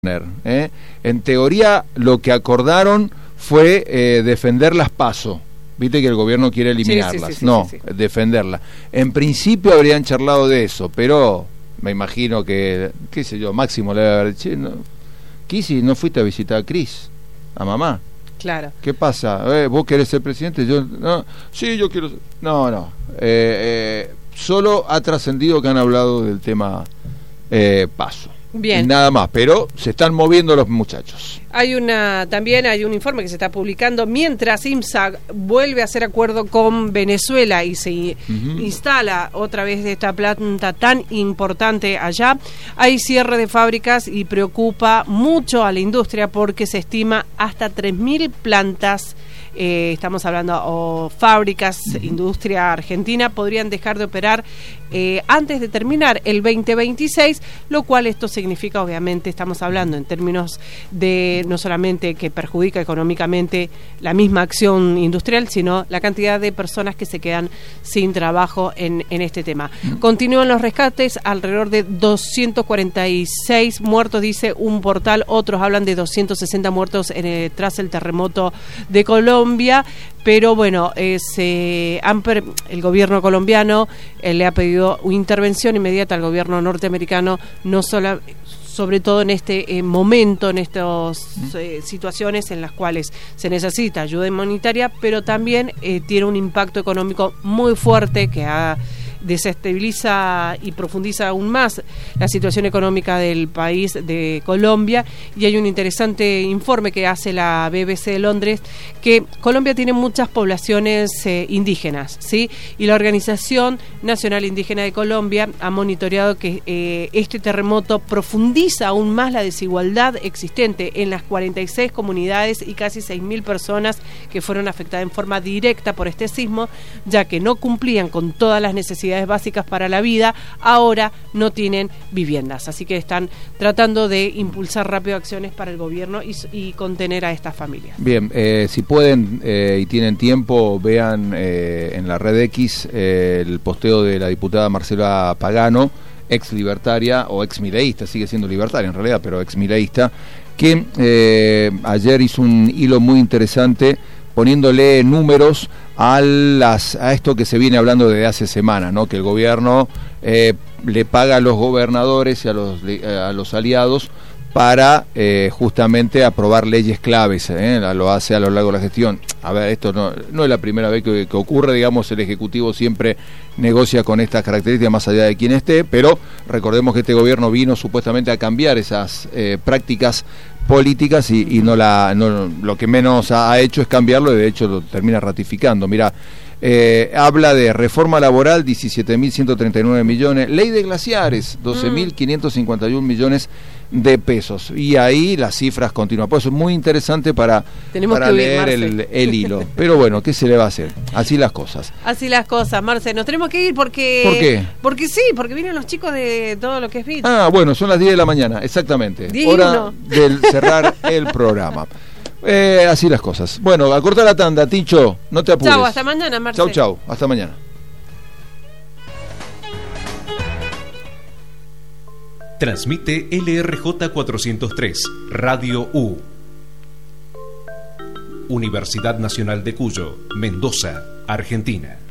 En teoría lo que acordaron fue defender las PASO. Viste que el gobierno quiere eliminarlas. Sí. Defenderlas. En principio habrían charlado de eso, pero me imagino que, qué sé yo, Máximo le debe haber dicho, Kisi, ¿no fuiste a visitar a Cris, a mamá? Claro. ¿Qué pasa? ¿Vos querés ser presidente? Yo no. Sí, yo quiero ser. No. Solo ha trascendido que han hablado del tema PASO. Bien. Nada más, pero se están moviendo los muchachos. También hay un informe que se está publicando mientras IMSA vuelve a hacer acuerdo con Venezuela y se instala otra vez esta planta tan importante allá. Hay cierre de fábricas y preocupa mucho a la industria porque se estima hasta 3.000 plantas. Estamos hablando o fábricas, industria argentina podrían dejar de operar antes de terminar el 2026, lo cual esto significa, obviamente, estamos hablando en términos de no solamente que perjudica económicamente la misma acción industrial, sino la cantidad de personas que se quedan sin trabajo en este tema. Continúan los rescates, alrededor de 246 muertos, dice un portal, otros hablan de 260 muertos tras el terremoto de Colombia, pero bueno, el gobierno colombiano le ha pedido una intervención inmediata al gobierno norteamericano, sobre todo en este momento, en estas situaciones en las cuales se necesita ayuda humanitaria, pero también tiene un impacto económico muy fuerte que desestabiliza y profundiza aún más la situación económica del país de Colombia. Y hay un interesante informe que hace la BBC de Londres, que Colombia tiene muchas poblaciones indígenas, ¿sí? Y la Organización Nacional Indígena de Colombia ha monitoreado que este terremoto profundiza aún más la desigualdad existente en las 46 comunidades y casi 6.000 personas que fueron afectadas en forma directa por este sismo, ya que no cumplían con todas las necesidades básicas para la vida, ahora no tienen viviendas, así que están tratando de impulsar rápido acciones para el gobierno y contener a estas familias. Bien, si pueden y tienen tiempo, vean en la red X el posteo de la diputada Marcela Pagano, ex libertaria o ex mileísta, sigue siendo libertaria en realidad, pero ex mileísta, que ayer hizo un hilo muy interesante poniéndole números a esto que se viene hablando desde hace semanas, ¿no? Que el gobierno le paga a los gobernadores y a los aliados para justamente aprobar leyes claves, lo hace a lo largo de la gestión. A ver, esto no es la primera vez que ocurre, digamos, el Ejecutivo siempre negocia con estas características más allá de quien esté, pero recordemos que este gobierno vino supuestamente a cambiar esas prácticas políticas y lo que menos ha hecho es cambiarlo, y de hecho lo termina ratificando. Mirá, habla de reforma laboral, 17.139 millones, ley de glaciares, 12.551 millones de pesos, y ahí las cifras continúan. Por eso es muy interesante para leer el hilo, pero bueno, ¿qué se le va a hacer? Así las cosas, Marce, nos tenemos que ir porque... ¿Por qué? Porque vienen los chicos de todo lo que es BIT. Bueno, son las 10 de la mañana, exactamente, hora de cerrar el programa. Así las cosas. Bueno, a cortar la tanda, Tincho, no te apures. Chau, hasta mañana, Marce. Chau, hasta mañana. Transmite LRJ 403, Radio U. Universidad Nacional de Cuyo, Mendoza, Argentina.